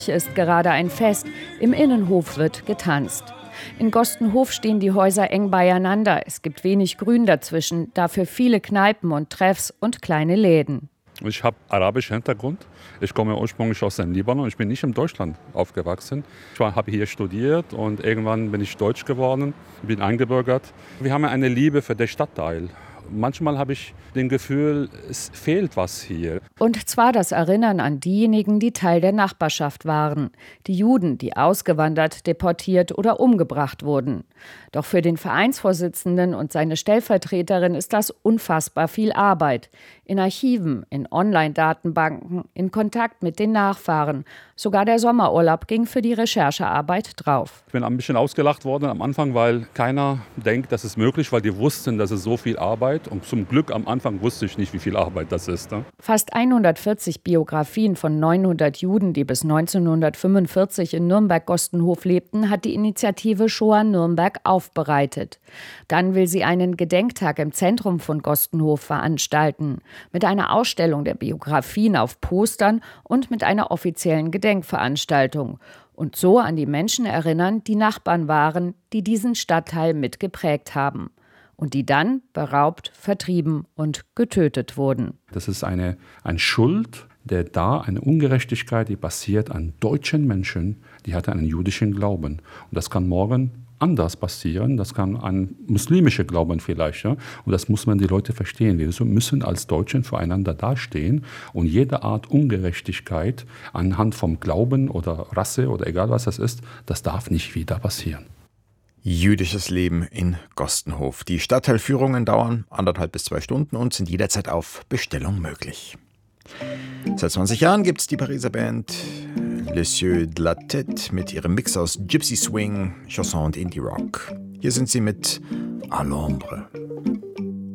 Ist gerade ein Fest. Im Innenhof wird getanzt. In Gostenhof stehen die Häuser eng beieinander. Es gibt wenig Grün dazwischen, dafür viele Kneipen und Treffs und kleine Läden. Ich habe arabischen Hintergrund. Ich komme ursprünglich aus dem Libanon. Ich bin nicht in Deutschland aufgewachsen. Ich habe hier studiert und irgendwann bin ich deutsch geworden, bin eingebürgert. Wir haben eine Liebe für den Stadtteil. Manchmal habe ich das Gefühl, es fehlt was hier. Und zwar das Erinnern an diejenigen, die Teil der Nachbarschaft waren. Die Juden, die ausgewandert, deportiert oder umgebracht wurden. Doch für den Vereinsvorsitzenden und seine Stellvertreterin ist das unfassbar viel Arbeit. In Archiven, in Online-Datenbanken, in Kontakt mit den Nachfahren. Sogar der Sommerurlaub ging für die Recherchearbeit drauf. Ich bin ein bisschen ausgelacht worden am Anfang, weil keiner denkt, das ist möglich, weil die wussten, dass es so viel Arbeit. Und zum Glück am Anfang wusste ich nicht, wie viel Arbeit das ist. Ne? Fast 140 Biografien von 900 Juden, die bis 1945 in Nürnberg-Gostenhof lebten, hat die Initiative Shoah Nürnberg aufbereitet. Dann will sie einen Gedenktag im Zentrum von Gostenhof veranstalten. Mit einer Ausstellung der Biografien auf Postern und mit einer offiziellen Gedenkveranstaltung. Und so an die Menschen erinnern, die Nachbarn waren, die diesen Stadtteil mitgeprägt haben. Und die dann beraubt, vertrieben und getötet wurden. Das ist eine Schuld, eine Ungerechtigkeit, die passiert an deutschen Menschen, die hatten einen jüdischen Glauben. Und das kann morgen anders passieren, das kann ein muslimischer Glauben vielleicht. Ja? Und das muss man die Leute verstehen. Wir müssen als Deutschen füreinander dastehen und jede Art Ungerechtigkeit anhand vom Glauben oder Rasse oder egal was das ist, das darf nicht wieder passieren. Jüdisches Leben in Gostenhof. Die Stadtteilführungen dauern 1,5 bis 2 Stunden und sind jederzeit auf Bestellung möglich. Seit 20 Jahren gibt es die Pariser Band Les Yeux de la Tête mit ihrem Mix aus Gypsy Swing, Chanson und Indie Rock. Hier sind sie mit À l'ombre.